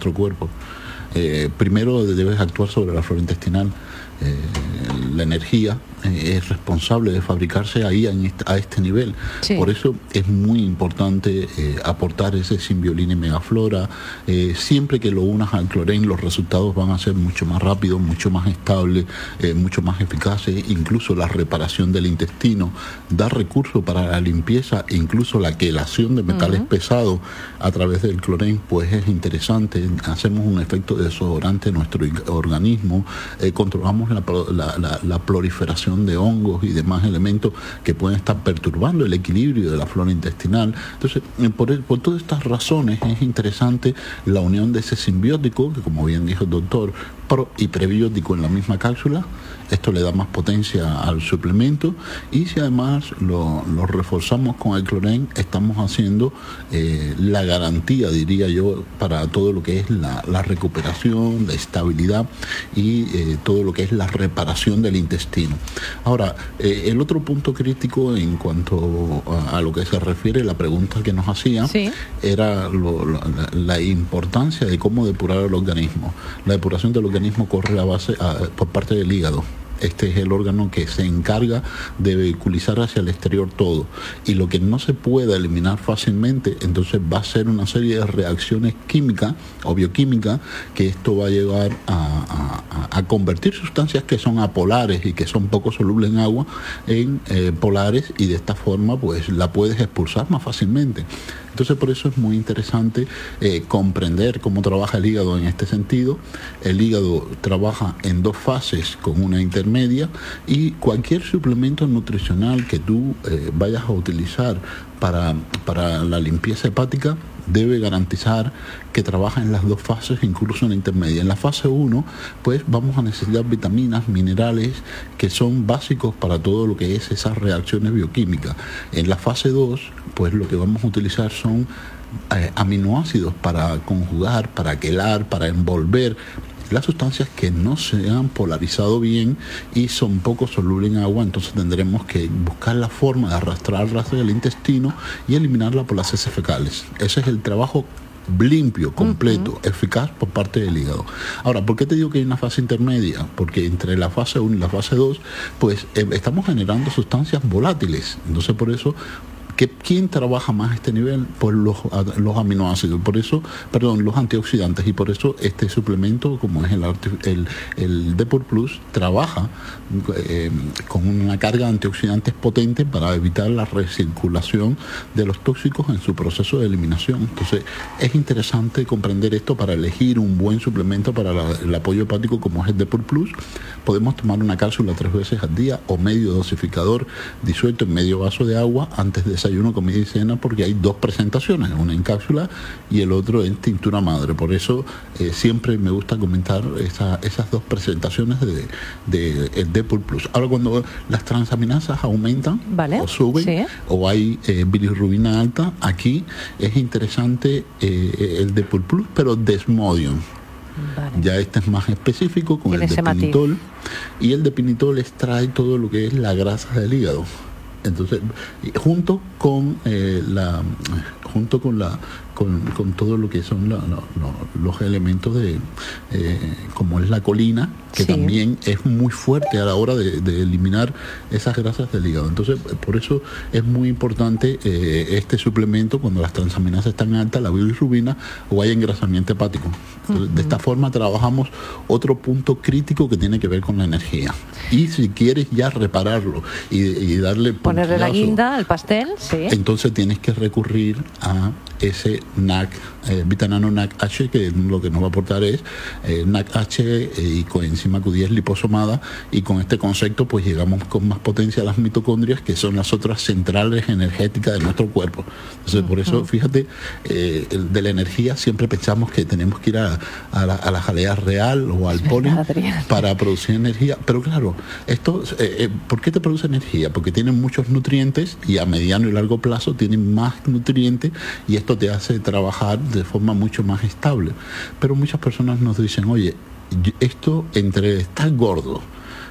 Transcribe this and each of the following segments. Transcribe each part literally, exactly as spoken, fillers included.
nuestro cuerpo. Eh, primero debes actuar sobre la flora intestinal. Eh, la energía eh, es responsable de fabricarse ahí a este, a este nivel. Sí. Por eso es muy importante eh, aportar ese Symbiolin Megaflora. Eh, siempre que lo unas al clorén, los resultados van a ser mucho más rápidos, mucho más estables, eh, mucho más eficaces. Incluso la reparación del intestino da recursos para la limpieza, incluso la quelación de metales uh-huh. pesados a través del clorén, pues es interesante. Hacemos un efecto desodorante en nuestro organismo, eh, controlamos La, la, la, la proliferación de hongos y demás elementos que pueden estar perturbando el equilibrio de la flora intestinal. Entonces, por, por todas estas razones es interesante la unión de ese simbiótico, que como bien dijo el doctor, pro y prebiótico en la misma cápsula. Esto le da más potencia al suplemento, y si además lo, lo reforzamos con el clorén, estamos haciendo eh, la garantía, diría yo, para todo lo que es la, la recuperación, la estabilidad y eh, todo lo que es la reparación del intestino. Ahora, eh, el otro punto crítico en cuanto a, a lo que se refiere, la pregunta que nos hacía, sí. era lo, la, la importancia de cómo depurar el organismo. La depuración del organismo corre a base a, por parte del hígado. Este es el órgano que se encarga de vehiculizar hacia el exterior todo. Y lo que no se pueda eliminar fácilmente, entonces va a ser una serie de reacciones químicas o bioquímicas, que esto va a llevar a, a, a convertir sustancias que son apolares y que son poco solubles en agua en eh, polares, y de esta forma pues la puedes expulsar más fácilmente. Entonces, por eso es muy interesante eh, comprender cómo trabaja el hígado en este sentido. El hígado trabaja en dos fases con una intermedia, y cualquier suplemento nutricional que tú eh, vayas a utilizar para, para la limpieza hepática debe garantizar que trabaja en las dos fases, incluso en la intermedia. En la fase uno, pues vamos a necesitar vitaminas, minerales, que son básicos para todo lo que es esas reacciones bioquímicas. En la fase dos, pues lo que vamos a utilizar son eh, aminoácidos para conjugar, para quelar, para envolver las sustancias que no se han polarizado bien y son poco solubles en agua. Entonces tendremos que buscar la forma de arrastrarlas del intestino y eliminarla por las heces fecales. Ese es el trabajo limpio, completo, uh-huh. eficaz por parte del hígado. Ahora, ¿por qué te digo que hay una fase intermedia? Porque entre la fase uno y la fase dos, pues eh, estamos generando sustancias volátiles. Entonces, por eso, que ¿quién trabaja más este nivel? Pues los, los aminoácidos, por eso, perdón, los antioxidantes, y por eso este suplemento, como es el, el, el Depur Plus, trabaja eh, con una carga de antioxidantes potente para evitar la recirculación de los tóxicos en su proceso de eliminación. Entonces, es interesante comprender esto para elegir un buen suplemento para la, el apoyo hepático, como es el Depur Plus. Podemos tomar una cápsula tres veces al día o medio dosificador disuelto en medio vaso de agua antes de desayuno, comida y cena, porque hay dos presentaciones, una en cápsula y el otro en tintura madre. Por eso eh, siempre me gusta comentar esa, esas dos presentaciones de, de el Depur Plus. Ahora, cuando las transaminasas aumentan, ¿vale?, o suben, sí, o hay eh, bilirrubina alta, aquí es interesante eh, el Depur Plus, pero Desmodium. Vale. Ya este es más específico con el depinitol, y el depinitol extrae todo lo que es la grasa del hígado. Entonces, junto con eh, la junto con la con, con todo lo que son la, la, la, los elementos de eh, como es la colina, que sí, también es muy fuerte a la hora de, de eliminar esas grasas del hígado. Entonces, por eso es muy importante eh, este suplemento cuando las transaminasas están altas, la bilirrubina, o hay engrasamiento hepático. Entonces, uh-huh. de esta forma trabajamos otro punto crítico que tiene que ver con la energía. Y si quieres ya repararlo y, y darle ponerle la guinda al pastel, sí, entonces tienes que recurrir a ese N A C, eh, Vitanano N A C H, que lo que nos va a aportar es eh, N A C H eh, y coenzima Q diez liposomada, y con este concepto pues llegamos con más potencia a las mitocondrias, que son las otras centrales energéticas de nuestro cuerpo. Entonces, uh-huh. por eso, fíjate, eh, de la energía siempre pensamos que tenemos que ir a, a, la, a la jalea real o al polen para producir energía, pero claro, esto eh, eh, ¿por qué te produce energía? Porque tienen muchos nutrientes, y a mediano y largo plazo tienen más nutrientes, y esto te hace trabajar de forma mucho más estable. Pero muchas personas nos dicen, oye, esto entre estar gordo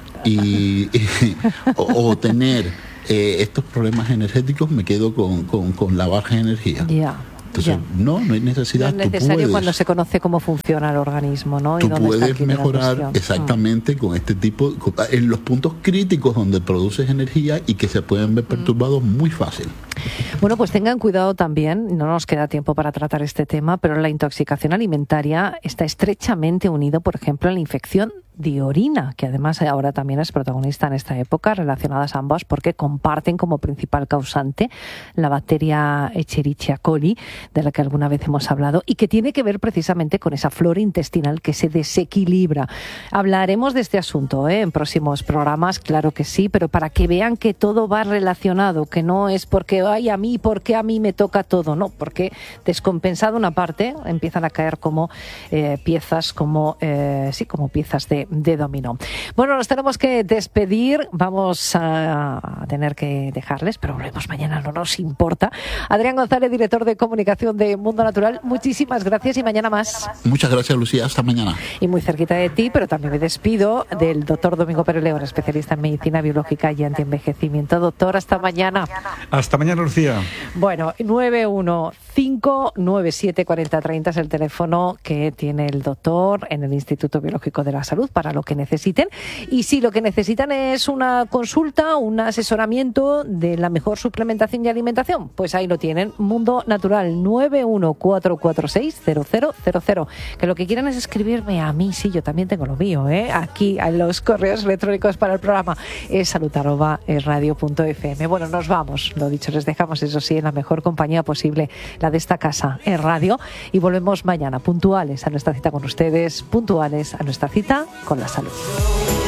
y, y o, o tener eh, estos problemas energéticos, me quedo con, con, con la baja energía. Yeah. Entonces, ya. no, no hay necesidad. No es necesario puedes, cuando se conoce cómo funciona el organismo, ¿no? Tú y dónde puedes está mejorar exactamente mm. con este tipo, en los puntos críticos donde produces energía y que se pueden ver perturbados mm. muy fácil. Bueno, pues tengan cuidado también, no nos queda tiempo para tratar este tema, pero la intoxicación alimentaria está estrechamente unido, por ejemplo, a la infección de orina, que además ahora también es protagonista en esta época, relacionadas ambas porque comparten como principal causante la bacteria Escherichia coli, de la que alguna vez hemos hablado, y que tiene que ver precisamente con esa flora intestinal que se desequilibra. Hablaremos de este asunto ¿eh? en próximos programas, claro que sí, pero para que vean que todo va relacionado, que no es porque, ay, a mí, ¿por qué a mí me toca todo? No, porque descompensada una parte, empiezan a caer como eh, piezas, como, eh, sí, como piezas de de dominó. Bueno, nos tenemos que despedir, vamos a tener que dejarles, pero volvemos mañana, no nos importa. Adrián González, director de comunicación de Mundo Natural, muchísimas gracias y mañana más. Muchas gracias, Lucía, hasta mañana. Y muy cerquita de ti, pero también me despido del doctor Domingo Pérez León, especialista en medicina biológica y antienvejecimiento. Doctor, hasta mañana. Hasta mañana, Lucía. Bueno, nueve uno cinco nueve siete cuatro cero tres cero es el teléfono que tiene el doctor en el Instituto Biológico de la Salud para lo que necesiten. Y si lo que necesitan es una consulta, un asesoramiento de la mejor suplementación y alimentación, pues ahí lo tienen. Mundo Natural, nueve uno cuatro cuatro seis cero cero cero cero. Que lo que quieran es escribirme a mí, sí, yo también tengo lo mío, ¿eh? Aquí en los correos electrónicos para el programa es salud arroba radio punto f m. Bueno, nos vamos, lo dicho, les dejamos eso sí en la mejor compañía posible, la de esta casa, en radio, y volvemos mañana puntuales a nuestra cita con ustedes, puntuales a nuestra cita con la salud.